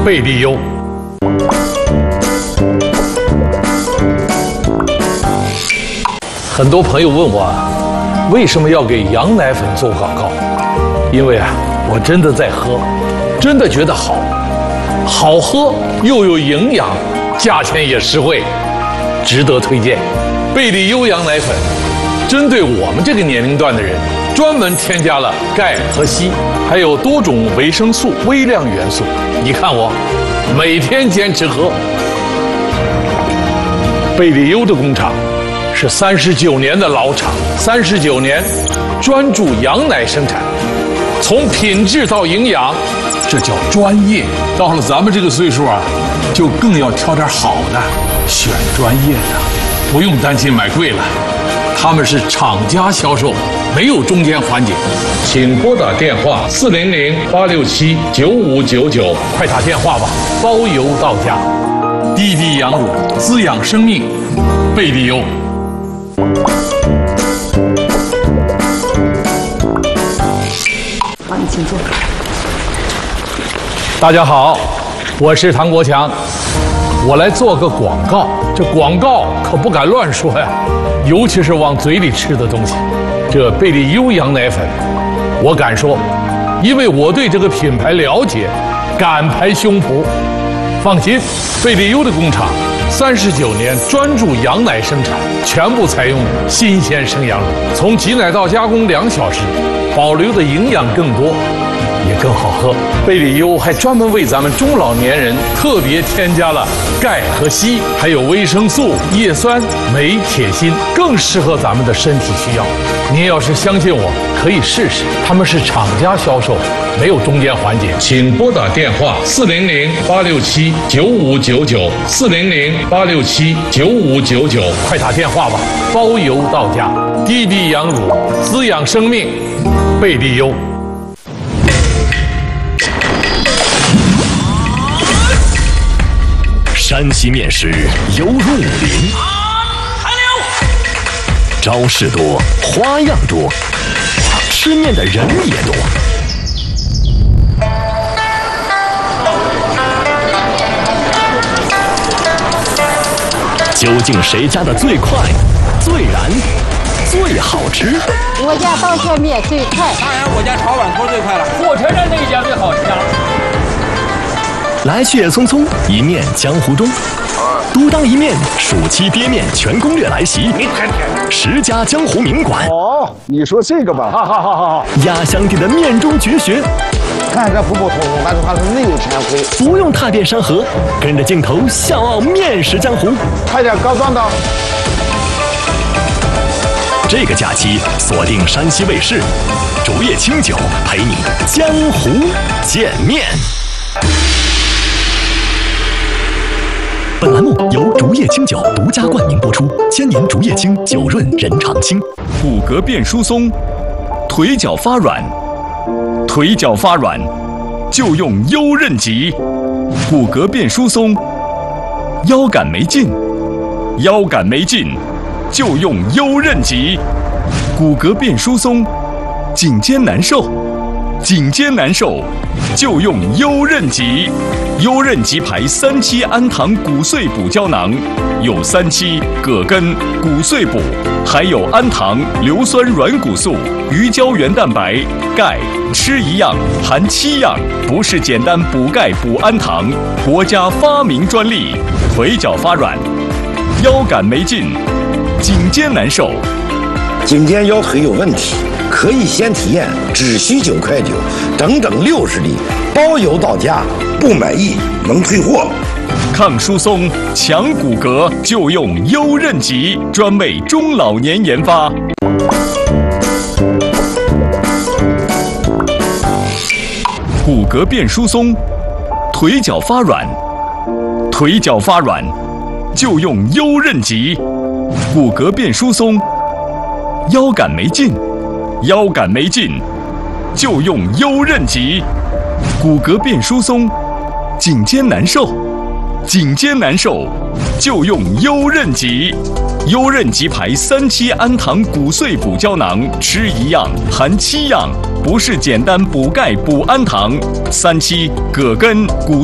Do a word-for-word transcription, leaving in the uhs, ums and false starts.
贝利优。很多朋友问我啊，为什么要给羊奶粉做广告？因为啊，我真的在喝，真的觉得好，好喝又有营养，价钱也实惠，值得推荐。贝利优羊奶粉针对我们这个年龄段的人，专门添加了钙和硒，还有多种维生素、微量元素。你看我，每天坚持喝。贝利优的工厂是三十九年的老厂，三十九年专注羊奶生产，从品质到营养，这叫专业。到了咱们这个岁数啊，就更要挑点好的，选专业的，不用担心买贵了。他们是厂家销售，没有中间环节。请拨打电话四零零八六七九五九九，快打电话吧，包邮到家。滴滴羊乳，滋养生命，贝利优。 好，你请坐。 大家好，我是唐国强，我来做个广告。这广告可不敢乱说呀，尤其是往嘴里吃的东西。这贝利优羊奶粉，我敢说，因为我对这个品牌了解，敢拍胸脯。放心，贝利优的工厂三十九年专注羊奶生产，全部采用新鲜生羊乳，从挤奶到加工两小时，保留的营养更多，也更好喝。贝利优还专门为咱们中老年人特别添加了钙和硒，还有维生素、叶酸、镁、铁、锌，更适合咱们的身体需要。您要是相信我，可以试试。他们是厂家销售，没有中间环节。请拨打电话四零零八六七九五九九，四零零八六七九五九九，快打电话吧，包邮到家。滴滴羊乳，滋养生命，贝利优。 山西面食犹如武林，招式多，花样多，吃面的人也多。究竟谁家的最快、最燃、最好吃？ 我家刀削面最快， 当然我家炒碗头最快了， 火车站那一家最好吃了。 来去也匆匆，一面江湖中，独当一面，暑期憋面全攻略来袭。十家江湖名馆。 哦，你说这个吧， 好好好好好。 压箱底的面中绝学， 看着普普通通，但是它是内有全亏。 不用踏遍山河，跟着镜头笑傲面食江湖。 快点高装的。 这个假期锁定山西卫视，竹叶青酒陪你江湖见面。本栏目由竹叶青酒独家冠名播出，千年竹叶青，酒润人常青。 骨骼变疏松，腿脚发软，腿脚发软就用优韧极。骨骼变疏松，腰杆没劲，腰杆没劲就用优韧极。骨骼变疏松，颈肩难受，颈肩难受就用优韧极。优韧极牌三七氨糖骨碎补胶囊，有三七、葛根、骨碎补，还有氨糖、硫酸软骨素、鱼胶原蛋白、钙，吃一样含七样，不是简单补钙补氨糖，国家发明专利。腿脚发软，腰杆没劲，颈肩难受， 颈肩腰腿有问题，可以先体验，只需九块九，整整六十粒，包邮到家，不满意能退货。 抗疏松、强骨骼就用优韧极，专为中老年研发。骨骼变疏松，腿脚发软，腿脚发软就用优韧极。骨骼变疏松，腰杆没劲，腰杆没劲就用优韧极。骨骼变疏松，颈肩难受，颈肩难受就用优韧极。优韧极牌三七氨糖骨碎补胶囊，吃一样含七样，不是简单补钙补氨糖。三七、葛根、骨